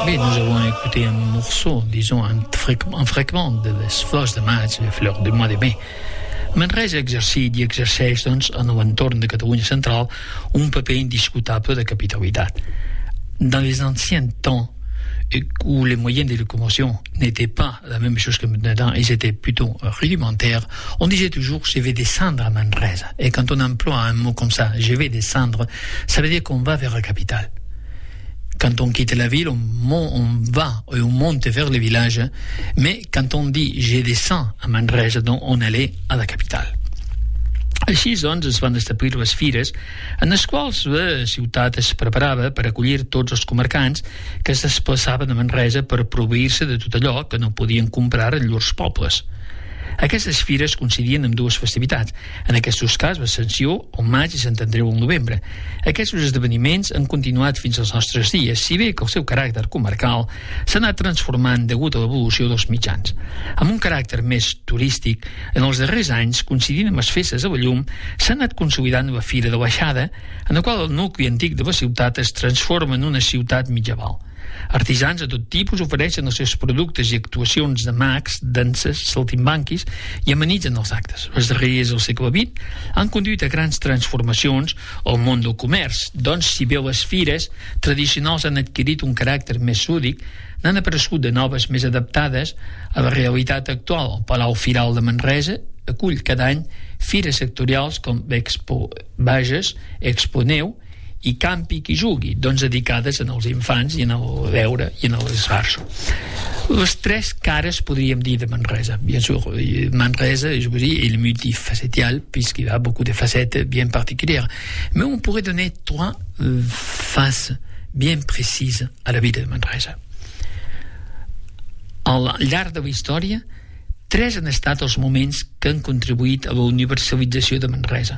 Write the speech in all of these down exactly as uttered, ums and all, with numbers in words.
Mais nous avons écouté un morceau, disons, un, un fragment de les flors de maig, les fleurs du mois de mai. Manresa ha exercit i exerceix, doncs, en l'entorn de Catalunya central, un paper indiscutable de capitalitat. Dans les anciens temps, où les moyens de locomotion n'étaient pas la même chose que maintenant, ils étaient plutôt rudimentaires, on disait toujours « je vais descendre à Manresa ». Et quand on emploie un mot comme ça, « je vais descendre », ça veut dire qu'on va vers la capitale. Quand on quitte la ville, on, on va et on monte vers le village, mais quand on dit « je descends à Manresa », donc on allait à la capitale. Així, doncs, es van establir les fires en les quals la ciutat es preparava per acollir tots els comerciants que es desplaçaven a Manresa per proveir-se de tot allò que no podien comprar en llurs pobles. Aquestes fires coincidien amb dues festivitats, en aquests casos l'Ascensió al maig i Sant Andreu al novembre. Aquests esdeveniments han continuat fins als nostres dies, si bé que el seu caràcter comarcal s'ha anat transformant degut a l'evolució dels mitjans. Amb un caràcter més turístic, en els darrers anys, coincidint amb les festes a la llum, s'ha anat consolidant la Fira de Baixada, en la qual el nucli antic de la ciutat es transforma en una ciutat medieval. Artisans de tot tipus ofereixen els seus productes i actuacions de mags, danses, saltimbanquis i amenitzen els actes. Les darreries del segle vint han conduït a grans transformacions al món del comerç, doncs si bé les fires tradicionals han adquirit un caràcter més lúdic, n'han aparegut de noves més adaptades a la realitat actual. El Palau Firal de Manresa acull cada any fires sectorials com Expo Bages, Expo Neu i Campi qui jugui, doncs dedicades als infants i en el veure i en l'esbarço. Les tres cares, podríem dir, de Manresa. Bien sûr, Manresa, je vous dis, est le multifacétial, puisqu'il a beaucoup de facettes bien particulières. Mais on pourrait donner trois euh, faces bien précises à la vida de Manresa. Al llarg de la història, tres han estat els moments que han contribuït a la universalització de Manresa.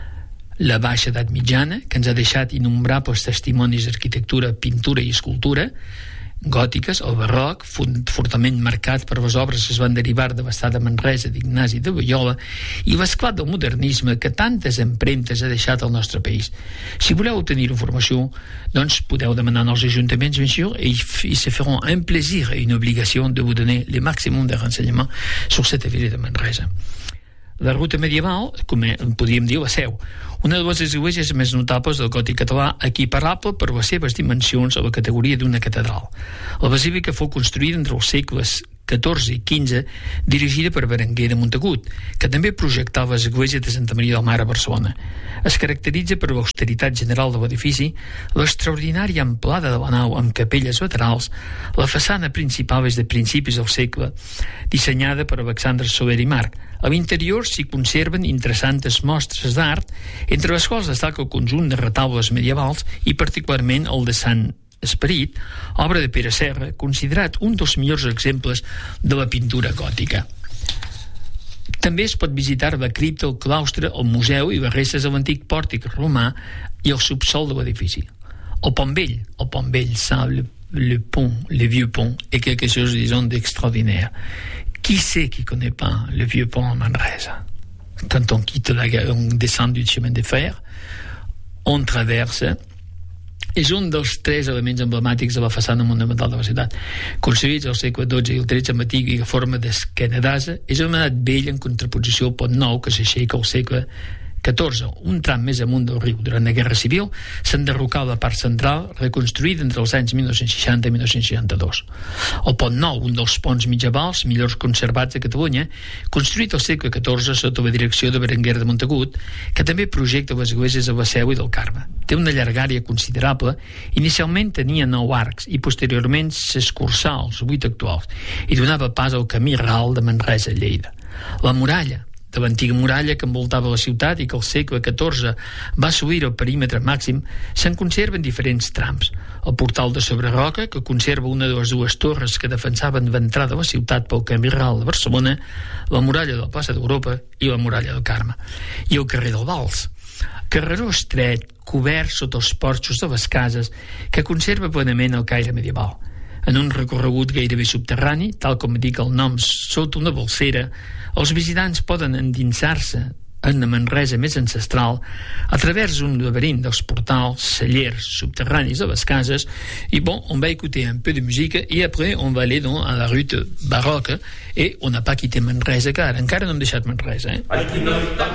La baixa edat mitjana, que ens ha deixat innombrables testimonis d'arquitectura, pintura i escultura, gòtiques, el barroc, fortament marcat per les obres que es van derivar de l'estat de Manresa d'Ignasi de Loyola, i l'esclat del modernisme que tantes empremtes ha deixat al nostre país. Si voleu obtenir informació, doncs podeu demanar als ajuntaments, bien sûr, et ils se feront un plaisir et une obligation de vous donner le maximum de renseignements sur cette ville de Manresa. La ruta medieval, com podríem dir, la Seu, una de les esglésies més notables del gòtic català, equiparable per les seves dimensions a la categoria d'una catedral. La basílica fou construïda entre els segles catorze i quinze, dirigida per Berenguer de Montagut, que també projectava l'església de Santa Maria del Mar a Barcelona. Es caracteritza per l'austeritat general de l'edifici, l'extraordinària amplada de la nau amb capelles laterals, la façana principal és de principis del segle, dissenyada per Alexandre Soler i Marc. A l'interior s'hi conserven interessantes mostres d'art, entre les quals destaca el conjunt de retaules medievals i particularment el de Sant Esperit, obra de Pere Serra, considerat un dels millors exemples de la pintura gòtica. També es pot visitar la cripta, el claustre, el museu i les restes de l'antic pòrtic romà i el subsol de l'edifici. El Pont Vell, el Pont Vell, ça, le, le pont, le vieux pont, est quelque chose, disons, d'extraordinaire. Qui c'est qui connaît pas le vieux pont à Manresa? Quand on quitte la gare, on descend du chemin de fer, on traverse. És un dels tres elements emblemàtics de la façana monumental de la ciutat. Construïts al segle dotze i el tretze amb típica forma d'esquena d'ase, és anomenat vell en contraposició al Pont Nou, que s'aixeca al segle catorze, un tram més amunt del riu. Durant la Guerra Civil s'enderrocà la part central, reconstruïda entre els anys mil nou-cents seixanta i mil nou-cents seixanta-dos. El Pont Nou, un dels ponts medievals millors conservats de Catalunya, construït al segle catorze sota la direcció de Berenguer de Montagut, que també projecta les esglésies de la Seu i del Carme. Té una llargària considerable, inicialment tenia nou arcs i posteriorment s'escurçà als vuit actuals i donava pas al camí ral de Manresa a Lleida. La muralla, de l'antiga muralla que envoltava la ciutat i que al segle catorze va assolir el perímetre màxim, se'n conserven diferents trams. El portal de Sobreroca, que conserva una de les dues torres que defensaven l'entrada de la ciutat pel camí ral de Barcelona, la muralla de la plaça d'Europa i la muralla del Carme. I el carrer del Vals, carreró estret, cobert sota els porxos de les cases, que conserva plenament el caire medieval. En un recorregut gairebé subterrani, tal com indica el nom, sota una bolsera, els visitants poden endinsar-se en la Manresa més ancestral, a través d'un laberint dels portals, cellers subterranis de les cases, i bon, on va écouter un peu de musique, et après on va aller donc, à la rue baroque, et on n'a pas quitté Manresa, car encara no hem deixat Manresa. Eh?